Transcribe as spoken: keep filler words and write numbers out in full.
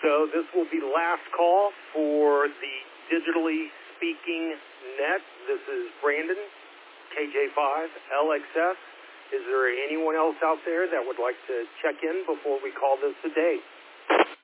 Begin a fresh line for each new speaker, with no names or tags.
So this will be the last call for the Digitally Speaking Net. This is Brandon, K J five, L X S. Is there anyone else out there that would like to check in before we call this a day?